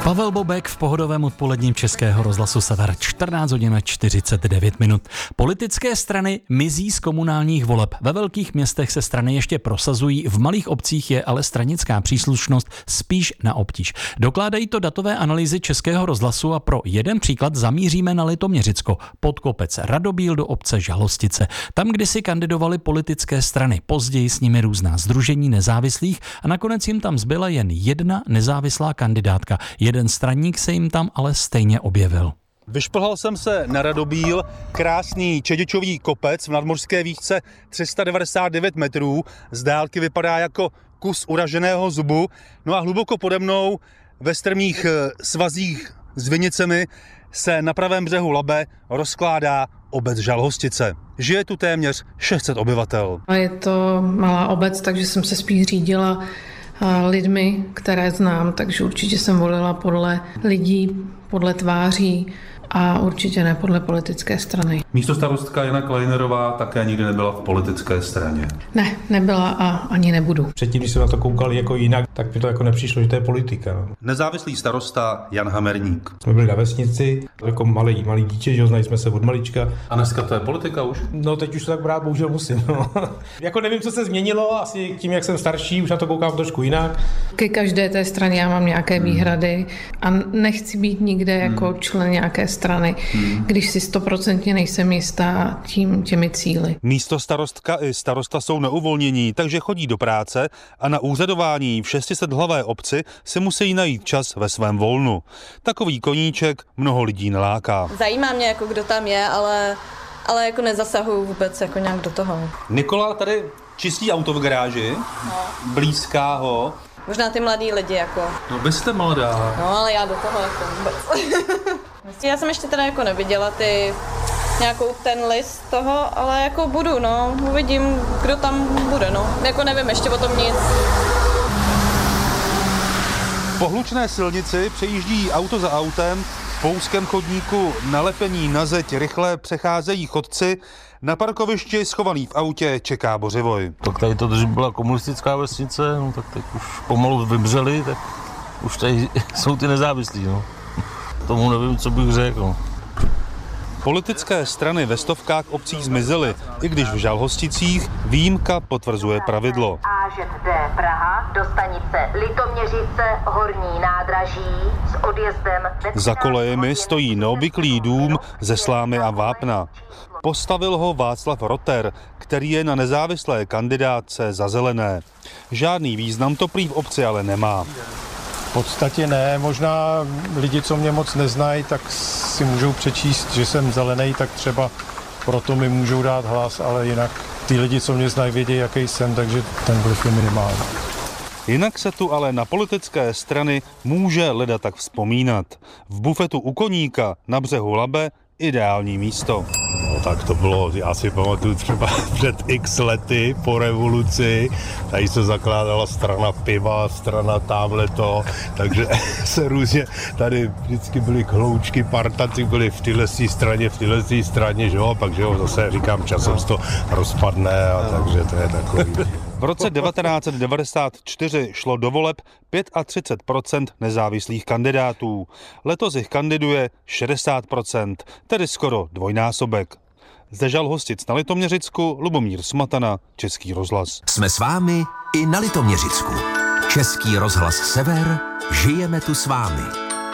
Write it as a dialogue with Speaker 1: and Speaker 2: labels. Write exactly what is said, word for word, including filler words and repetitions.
Speaker 1: Pavel Bobek v pohodovém odpoledním Českého rozhlasu Sever, čtrnáct hodin čtyřicet devět minut. Politické strany mizí z komunálních voleb. Ve velkých městech se strany ještě prosazují, v malých obcích je ale stranická příslušnost spíš na obtíž. Dokládají to datové analýzy Českého rozhlasu a pro jeden příklad zamíříme na Litoměřicko, pod kopec Radobíl do obce Žalostice. Tam kdysi kandidovaly politické strany, později s nimi různá sdružení nezávislých a nakonec jim tam zbyla jen jedna nezávislá kandidátka. Jeden straník se jim tam ale stejně objevil.
Speaker 2: Vyšplhal jsem se na Radobíl, krásný čedičový kopec v nadmořské výšce tři sta devadesát devět metrů, z dálky vypadá jako kus uraženého zubu, no a hluboko pode mnou ve strmých svazích s vinicemi se na pravém břehu Labe rozkládá obec Žalhostice. Žije tu téměř šest set obyvatel.
Speaker 3: Je to malá obec, takže jsem se spíš řídila lidmi, které znám, takže určitě jsem volila podle lidí, podle tváří a určitě ne podle politické strany.
Speaker 4: Místostarostka Jana Kleinerová také nikdy nebyla v politické straně.
Speaker 3: Ne, nebyla a ani nebudu.
Speaker 5: Předtím, když se na to koukali jako jinak, tak mi to jako nepřišlo, že to je politika. No.
Speaker 4: Nezávislý starosta Jan Hamerník.
Speaker 5: Jsme byli na vesnici, jako malý, malý dítě, že ho znali jsme se od malička.
Speaker 4: A dneska to je politika už?
Speaker 5: No teď už to tak brát bohužel musím. No. Jako nevím, co se změnilo, asi tím, jak jsem starší, už na to koukám trošku jinak.
Speaker 3: Ke každé té straně já mám nějaké výhrady a nechci být nikde jako člen nějaké strany, když si stoprocentně nejsem jistá tím, těmi cíli.
Speaker 2: Místostarostka i starosta jsou neuvolnění, takže chodí do práce a na úřadování v šestisethlavé obci si musí najít čas ve svém volnu. Takový koníček mnoho lidí neláká.
Speaker 6: Zajímá mě, jako kdo tam je, ale, ale jako nezasahuju vůbec jako nějak do toho.
Speaker 2: Nikola tady čistí auto v garáži, no. Blízká ho.
Speaker 6: Možná ty mladý lidi jako.
Speaker 4: No vy jste mladá.
Speaker 6: No ale já do toho jako vůbec. Já jsem ještě teda jako neviděla ty nějakou ten list toho, ale jako budu, no, uvidím, kdo tam bude, no. Jako nevím ještě o tom nic.
Speaker 2: Po hlučné silnici přejíždí auto za autem, po úzkém chodníku nalepení na zeď rychle přecházejí chodci, na parkovišti schovaný v autě čeká Bořivoj.
Speaker 7: Tak tady to, když byla komunistická vesnice, no, tak teď už pomalu vymřeli, tak už tady jsou ty nezávislí, no. Tomu nevím, co bych řekl, no.
Speaker 2: Politické strany ve stovkách obcí zmizely, i když v Žalhosticích výjimka potvrzuje pravidlo.
Speaker 8: á žé dé Praha do stanice Litoměřice Horní nádraží s odjezdem...
Speaker 2: Za kolejemi stojí neobvyklý dům ze slámy a vápna. Postavil ho Václav Rotter, který je na nezávislé kandidátce za Zelené. Žádný význam to prý v obci ale nemá.
Speaker 9: V podstatě ne, možná lidi, co mě moc neznají, tak si můžou přečíst, že jsem zelený, tak třeba proto mi můžou dát hlas, ale jinak ty lidi, co mě znají, vědí, jaký jsem, takže ten vliv je minimální.
Speaker 2: Jinak se tu ale na politické strany může leda tak vzpomínat. V bufetu u Koníka na břehu Labe ideální místo.
Speaker 10: No tak to bylo, já si pamatuju třeba před x lety po revoluci, tady se zakládala strana piva, strana támhleto, takže se různě, tady vždycky byly hloučky, partaci byly v téhle straně, v téhle straně, že jo, pak že jo, zase říkám, časem se to rozpadne a takže to je takový.
Speaker 2: V roce devatenáct set devadesát čtyři šlo do voleb třicet pět procent nezávislých kandidátů. Letos jich kandiduje šedesát procent, tedy skoro dvojnásobek. Ze Žalhostic na Litoměřicku Lubomír Smatana, Český rozhlas.
Speaker 11: Jsme s vámi i na Litoměřicku. Český rozhlas Sever, žijeme tu s vámi.